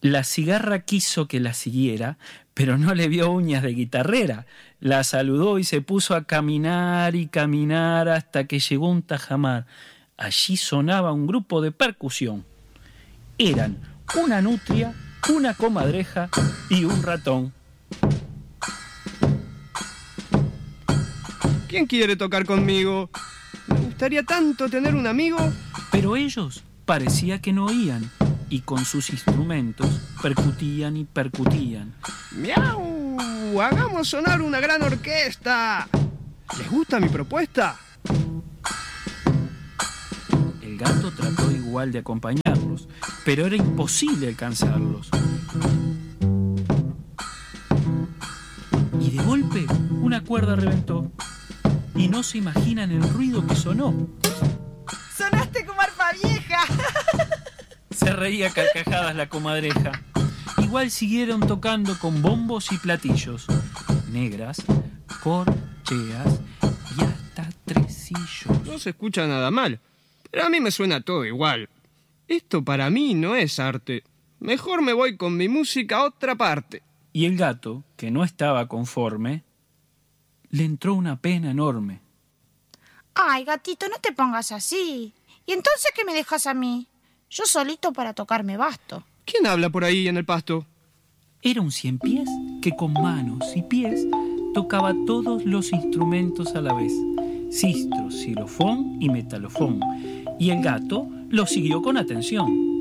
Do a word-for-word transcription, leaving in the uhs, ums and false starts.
La cigarra quiso que la siguiera, pero no le vio uñas de guitarrera. La saludó y se puso a caminar y caminar hasta que llegó a un tajamar. Allí sonaba un grupo de percusión. Eran una nutria, una comadreja y un ratón. ¿Quién quiere tocar conmigo? Me gustaría tanto tener un amigo. Pero ellos parecía que no oían, y con sus instrumentos percutían y percutían. ¡Miau! ¡Hagamos sonar una gran orquesta! ¿Les gusta mi propuesta? El gato trató igual de acompañarlos, pero era imposible alcanzarlos. Y de golpe una cuerda reventó, y no se imaginan el ruido que sonó. ¡Sonaste como arpa vieja! Se reía a carcajadas la comadreja. Igual siguieron tocando con bombos y platillos, negras, corcheas y hasta tresillos. No se escucha nada mal, pero a mí me suena todo igual. Esto para mí no es arte. Mejor me voy con mi música a otra parte. Y el gato, que no estaba conforme, le entró una pena enorme. Ay, gatito, no te pongas así. ¿Y entonces qué me dejas a mí? Yo solito para tocarme basto. ¿Quién habla por ahí en el pasto? Era un ciempiés que con manos y pies tocaba todos los instrumentos a la vez: sistro, xilofón y metalofón. Y el gato lo siguió con atención.